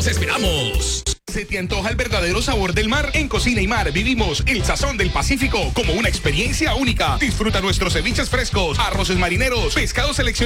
¡Esperamos! ¿Se te antoja el verdadero sabor del mar? En Cocina y Mar vivimos el sazón del Pacífico como una experiencia única. Disfruta nuestros ceviches frescos, arroces marineros, pescados seleccionados